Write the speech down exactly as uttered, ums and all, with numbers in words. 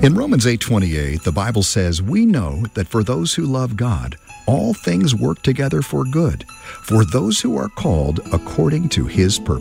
In Romans eight twenty-eight, the Bible says, "We know that for those who love God, all things work together for good, for those who are called according to His purpose."